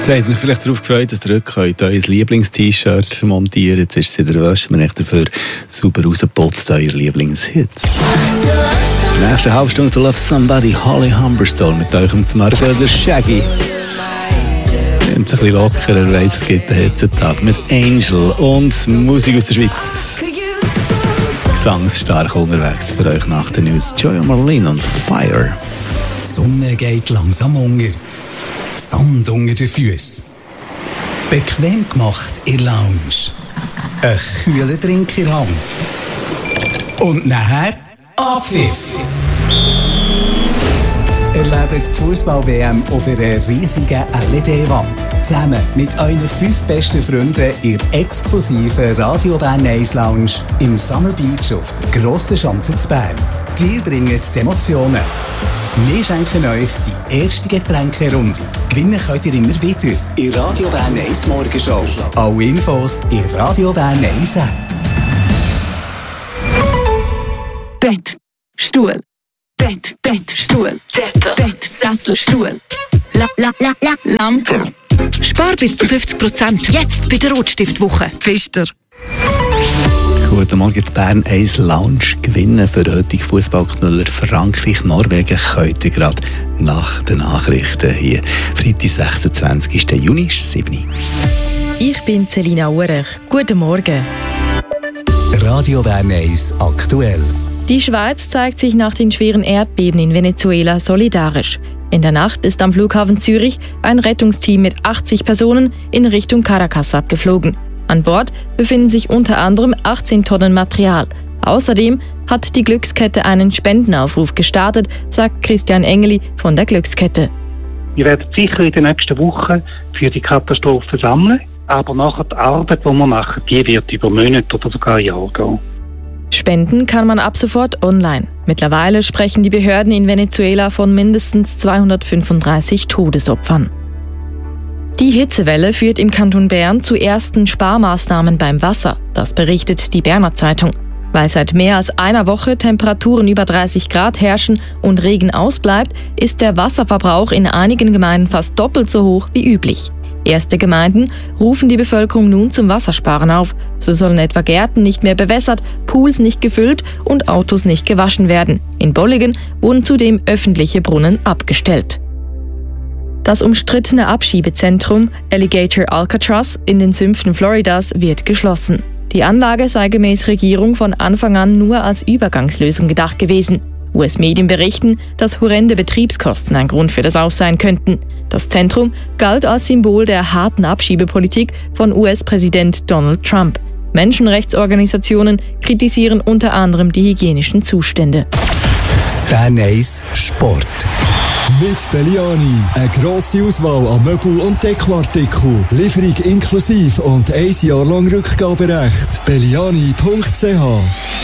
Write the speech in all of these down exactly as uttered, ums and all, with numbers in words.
Jetzt habt ihr euch vielleicht darauf gefreut, dass ihr heute könnt euer Lieblings-T-Shirt montieren. Jetzt ist es in der Wäsche. Wir haben dafür sauber rausgeputzt, eure Lieblingshits. In der nächsten halben Stunde Love Somebody, Holly Humberstone mit euch am Morgen, der Shaggy. Nehmt es ein bisschen lockerer, er weiss, es gibt einen Hetzentag mit Angel und Musik aus der Schweiz. Gesangsstark unterwegs für euch nach den News. Joy Marlene und Fire. Die Sonne geht langsam unter. Sand unter den Füßen. Bequem gemacht in der Lounge. Ein kühler Drink in der Hand. Und nachher Abpfiff. Erlebt die Fußball-W M auf einer riesigen L E D-Wand. Zusammen mit euren fünf besten Freunden in der exklusiven Radio Bern eins Lounge im Summer Beach auf der Grossen Schanze zu Bern. Die bringen die Emotionen. Wir schenken euch die erste Getränkerunde. Gewinnen könnt ihr immer wieder in Radio Bern eins Morgenshow. Alle Infos in Radio Bern eins App. Bett, Stuhl, Bett, Bett, Stuhl, Decke, Bett, Sessel, Stuhl, la, la, la, la, Lampe. Spar bis zu fünfzig Prozent jetzt bei der Rotstiftwoche. Pfister. Guten Morgen, die Bern eins Lounge gewinnen für den heutigen Fußballknüller Frankreich-Norwegen könnt ihr gerade nach den Nachrichten hier. Freitag, sechsundzwanzigsten Juni, sieben Uhr. Ich bin Selina Urech. Guten Morgen. Radio Bern eins aktuell. Die Schweiz zeigt sich nach den schweren Erdbeben in Venezuela solidarisch. In der Nacht ist am Flughafen Zürich ein Rettungsteam mit achtzig Personen in Richtung Caracas abgeflogen. An Bord befinden sich unter anderem achtzehn Tonnen Material. Außerdem hat die Glückskette einen Spendenaufruf gestartet, sagt Christian Engeli von der Glückskette. Wir werden sicher in den nächsten Wochen für die Katastrophe sammeln, aber nachher die Arbeit, die wir machen, die wird über Monate oder sogar Jahre gehen. Spenden kann man ab sofort online. Mittlerweile sprechen die Behörden in Venezuela von mindestens zweihundertfünfunddreißig Todesopfern. Die Hitzewelle führt im Kanton Bern zu ersten Sparmaßnahmen beim Wasser. Das berichtet die Berner Zeitung. Weil seit mehr als einer Woche Temperaturen über dreißig Grad herrschen und Regen ausbleibt, ist der Wasserverbrauch in einigen Gemeinden fast doppelt so hoch wie üblich. Erste Gemeinden rufen die Bevölkerung nun zum Wassersparen auf. So sollen etwa Gärten nicht mehr bewässert, Pools nicht gefüllt und Autos nicht gewaschen werden. In Bolligen wurden zudem öffentliche Brunnen abgestellt. Das umstrittene Abschiebezentrum Alligator Alcatraz in den Sümpfen Floridas wird geschlossen. Die Anlage sei gemäß Regierung von Anfang an nur als Übergangslösung gedacht gewesen. U S-Medien berichten, dass horrende Betriebskosten ein Grund für das Aus sein könnten. Das Zentrum galt als Symbol der harten Abschiebepolitik von U S-Präsident Donald Trump. Menschenrechtsorganisationen kritisieren unter anderem die hygienischen Zustände. Bern eins Sport. Mit Belliani. Eine grosse Auswahl an Möbel- und Dekoartikeln. Lieferung inklusive und ein Jahr lang Rückgaberecht. belliani punkt c h.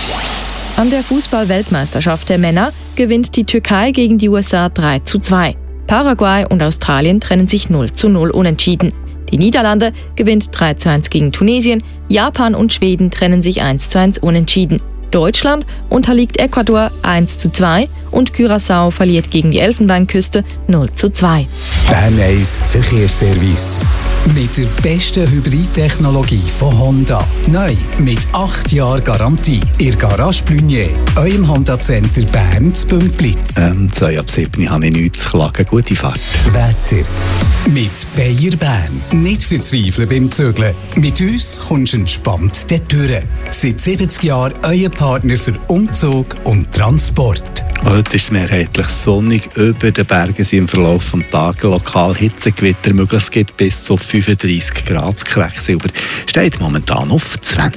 An der Fußball-Weltmeisterschaft der Männer gewinnt die Türkei gegen die U S A drei zu zwei. Paraguay und Australien trennen sich null zu null unentschieden. Die Niederlande gewinnt drei zu eins gegen Tunesien. Japan und Schweden trennen sich eins zu eins unentschieden. Deutschland unterliegt Ecuador eins zu zwei und Curaçao verliert gegen die Elfenbeinküste null zu zwei. Bern eins Verkehrsservice. Mit der besten Hybridtechnologie von Honda. Neu mit acht Jahren Garantie. Ihr Garage Blunier, eurem Honda-Center Bern zu Bümplitz. Ähm, zwei ab sieben habe ich nichts zu klagen. Gute Fahrt. Wetter. Mit Bayer Bern. Nicht verzweifeln beim Zügeln. Mit uns kommst du entspannt dort durch. Seit siebzig Jahren euer Partner für Umzug und Transport. Heute ist es mehrheitlich sonnig. Über den Bergen sind im Verlauf des Tages lokal Hitzegewitter möglich. Es gibt bis zu fünfunddreißig Grad. Das Quecksilber steht momentan auf zwanzig.